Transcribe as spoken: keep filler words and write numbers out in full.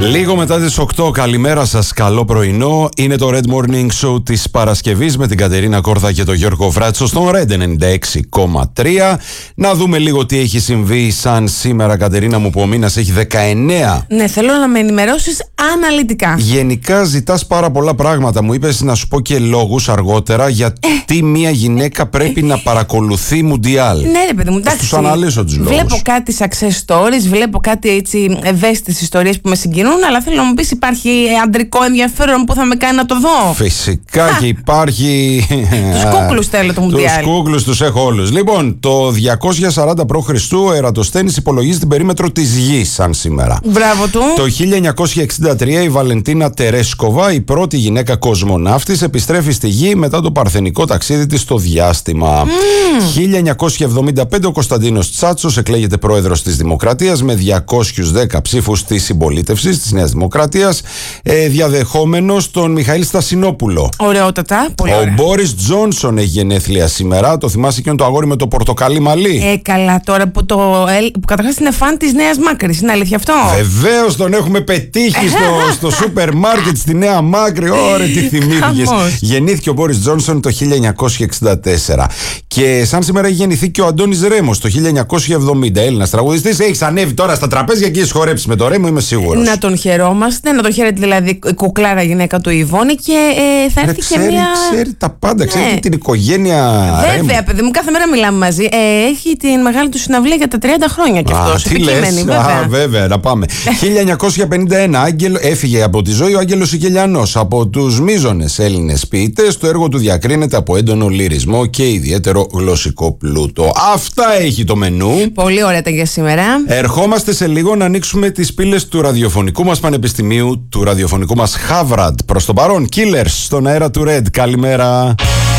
Λίγο μετά τις οκτώ, καλημέρα σας, καλό πρωινό. Είναι το Red Morning Show της Παρασκευής με την Κατερίνα Κόρδα και τον Γιώργο Βράτσο στον Red ενενήντα έξι κόμμα τρία. Να δούμε λίγο τι έχει συμβεί σαν σήμερα, Κατερίνα μου, που ο μήνας έχει δεκαεννέα. Ναι, θέλω να με ενημερώσεις αναλυτικά. Γενικά ζητάς πάρα πολλά πράγματα. Μου είπες να σου πω και λόγους αργότερα γιατί ε. μια γυναίκα πρέπει να παρακολουθεί Μουντιάλ. Ναι, ρε παιδί μου, εντάξει. Τους αναλύσω τους λόγους. Βλέπω κάτι success stories, βλέπω κάτι έτσι ευαίσθητες ιστορίες που με συγκινούν. Αλλά θέλω να μου πεις, υπάρχει αντρικό ενδιαφέρον που θα με κάνει να το δω? Φυσικά και υπάρχει. Τους κούκλους θέλω το Μουντιάλ. Τους κούκλους τους έχω όλους. Λοιπόν, το διακόσια σαράντα προ Χριστού ο Ερατοσθένης υπολογίζει την περίμετρο της Γης σαν σήμερα. Μπράβο του. Το χίλια εννιακόσια εξήντα τρία η Βαλεντίνα Τερέσκοβα, η πρώτη γυναίκα κοσμοναύτης, επιστρέφει στη Γη μετά το παρθενικό ταξίδι της στο διάστημα. Mm. χίλια εννιακόσια εβδομήντα πέντε ο Κωνσταντίνος Τσάτσος εκλέγεται πρόεδρος της Δημοκρατίας με διακόσιους δέκα ψήφους της συμπολίτευσης της Νέας Δημοκρατίας, ε, διαδεχόμενος τον Μιχαήλ Στασινόπουλο. Ωραιότατα, πολύ ωραία. Ο Μπόρις Τζόνσον έχει γενέθλια σήμερα. Το θυμάσαι εκείνο το αγόρι με το πορτοκαλί μαλλί? Ε, καλά τώρα που, το, που καταρχάς είναι φαν της Νέας Μάκρης. Είναι αλήθεια αυτό? Βεβαίως, τον έχουμε πετύχει στο, στο σούπερ μάρκετ στη Νέα Μάκρη. Ωραία, τι θυμήθηκες. Γεννήθηκε ο Μπόρις Τζόνσον το χίλια εννιακόσια εξήντα τέσσερα. Και σαν σήμερα έχει γεννηθεί και ο Αντώνης Ρέμος το χίλια εννιακόσια εβδομήντα. Έλληνας τραγουδιστής. Έχεις ανέβει τώρα στα τραπέζια και έχεις χορέψει με το Ρέμο, είμαι σίγουρος. Να τον χαιρόμαστε, να τον χαίρετε δηλαδή η κουκλάρα γυναίκα του Ιβώνη και ε, θα έρθει ξέρει, και μια. Ξέρει τα πάντα, ναι. ξέρει και την οικογένεια. Βέβαια, Ρέμο. Παιδί μου, κάθε μέρα μιλάμε μαζί. Ε, έχει την μεγάλη του συναυλία για τα τριάντα χρόνια κι αυτό. Τι λες, βέβαια. Α, βέβαια, να πάμε. χίλια εννιακόσια πενήντα ένα Άγγελο, έφυγε από τη ζωή ο Άγγελος Σικελιανός. Από τους μείζονες Έλληνες ποιητές, το έργο του διακρίνεται από έντονο λυρισμό και ιδιαίτερο γλωσσικό πλούτο. Αυτά έχει το μενού. Πολύ ωραία τα για σήμερα. Ερχόμαστε σε λίγο να ανοίξουμε τις πύλες του ραδιοφωνικού μας πανεπιστημίου, του ραδιοφωνικού μας Χάβραντ. Προς το παρόν, Killers στον αέρα του Red. Καλημέρα.